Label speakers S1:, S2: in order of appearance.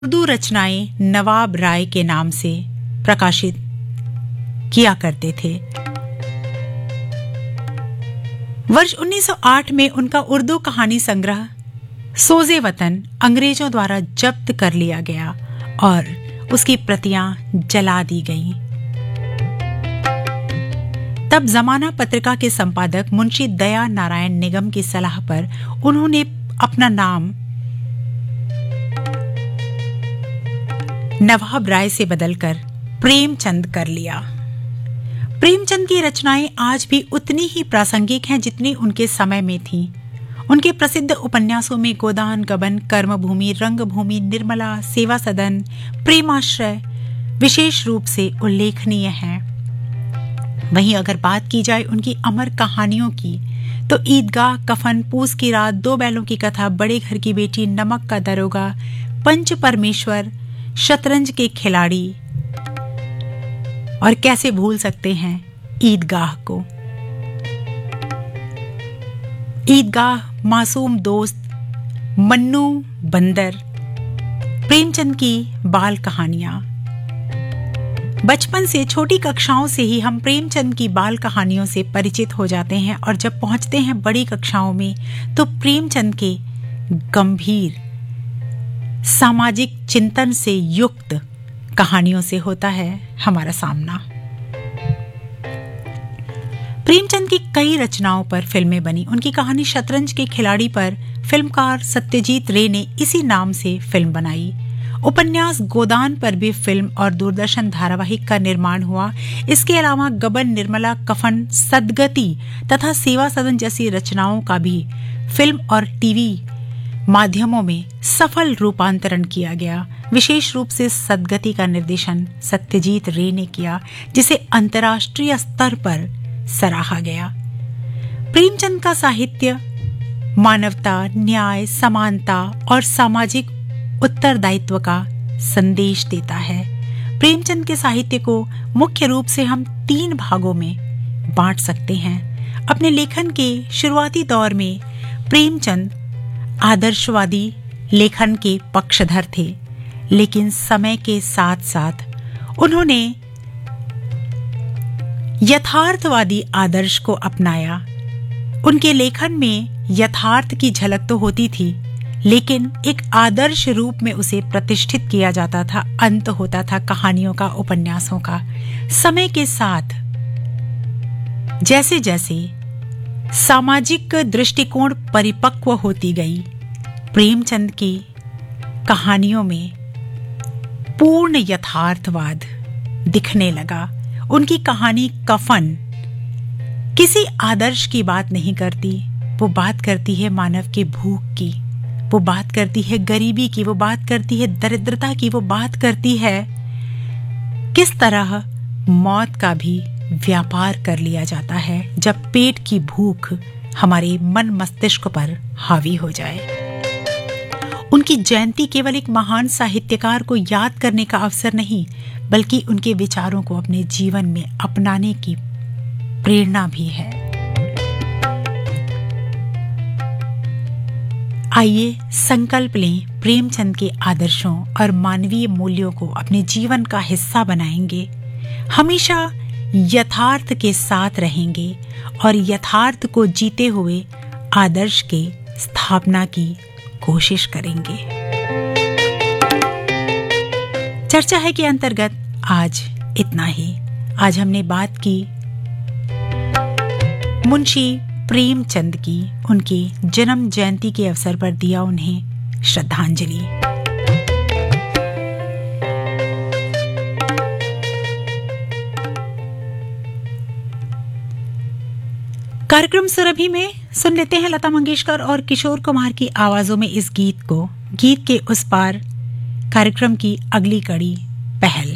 S1: उर्दू रचनाएं नवाब राय के नाम से प्रकाशित किया करते थे। वर्ष 1908 में उनका उर्दू कहानी संग्रह सोज़े वतन अंग्रेजों द्वारा जब्त कर लिया गया और उसकी प्रतियां जला दी गईं। तब जमाना पत्रिका के संपादक मुंशी दया नारायण निगम की सलाह पर उन्होंने अपना नाम नवाब राय से बदलकर प्रेमचंद कर लिया। प्रेमचंद की रचनाएं आज भी उतनी ही प्रासंगिक हैं जितनी उनके समय में थीं। उनके प्रसिद्ध उपन्यासों में गोदान गबन, कर्मभूमि, रंगभूमि, निर्मला, सेवा सदन, प्रेमाश्रय विशेष रूप से उल्लेखनीय हैं। वहीं अगर बात की जाए उनकी अमर कहानियों की तो ईदगाह, कफन, पूस की रात, दो बैलों की कथा, बड़े घर की बेटी, नमक का दरोगा, पंच परमेश्वर, शतरंज के खिलाड़ी और कैसे भूल सकते हैं ईदगाह को। ईदगाह, मासूम दोस्त, मन्नू बंदर, प्रेमचंद की बाल कहानियां। बचपन से छोटी कक्षाओं से ही हम प्रेमचंद की बाल कहानियों से परिचित हो जाते हैं और जब पहुंचते हैं बड़ी कक्षाओं में तो प्रेमचंद के गंभीर सामाजिक चिंतन से युक्त कहानियों से होता है हमारा सामना। प्रेमचंद की कई रचनाओं पर फिल्में बनी। उनकी कहानी शतरंज के खिलाड़ी पर फिल्मकार सत्यजीत रे ने इसी नाम से फिल्म बनाई। उपन्यास गोदान पर भी फिल्म और दूरदर्शन धारावाहिक का निर्माण हुआ। इसके अलावा गबन, निर्मला, कफन, सदगति तथा सेवा सदन जैसी रचनाओं का भी फिल्म और टीवी माध्यमों में सफल रूपांतरण किया गया। विशेष रूप से सदगति का निर्देशन सत्यजीत रे ने किया, जिसे अंतर्राष्ट्रीय स्तर पर सराहा गया। प्रेमचंद का साहित्य मानवता, न्याय, समानता और सामाजिक उत्तरदायित्व का संदेश देता है। प्रेमचंद के साहित्य को मुख्य रूप से हम 3 भागों में बांट सकते हैं। अपने लेखन के शुरुआती दौर में प्रेमचंद आदर्शवादी लेखन के पक्षधर थे, लेकिन समय के साथ साथ उन्होंने यथार्थवादी आदर्श को अपनाया। उनके लेखन में यथार्थ की झलक तो होती थी, लेकिन एक आदर्श रूप में उसे प्रतिष्ठित किया जाता था। अंत होता था कहानियों का, उपन्यासों का। समय के साथ जैसे जैसे सामाजिक दृष्टिकोण परिपक्व होती गई, प्रेमचंद की कहानियों में पूर्ण यथार्थवाद दिखने लगा। उनकी कहानी कफन किसी आदर्श की बात नहीं करती। वो बात करती है मानव की भूख की, वो बात करती है गरीबी की, वो बात करती है दरिद्रता की, वो बात करती है किस तरह मौत का भी व्यापार कर लिया जाता है जब पेट की भूख हमारे मन मस्तिष्क पर हावी हो जाए। उनकी जयंती केवल एक महान साहित्यकार को याद करने का अवसर नहीं, बल्कि उनके विचारों को अपने जीवन में अपनाने की प्रेरणा भी है। आइए संकल्प लें, प्रेमचंद के आदर्शों और मानवीय मूल्यों को अपने जीवन का हिस्सा बनाएंगे, हमेशा यथार्थ के साथ रहेंगे और यथार्थ को जीते हुए आदर्श के स्थापना की कोशिश करेंगे। चर्चा है के अंतर्गत आज इतना ही। आज हमने बात की मुंशी प्रेमचंद की, उनकी जन्म जयंती के अवसर पर दिया उन्हें श्रद्धांजलि। कार्यक्रम सुरभि में सुन लेते हैं लता मंगेशकर और किशोर कुमार की आवाजों में इस गीत को। गीत के उस पार कार्यक्रम की अगली कड़ी पहल।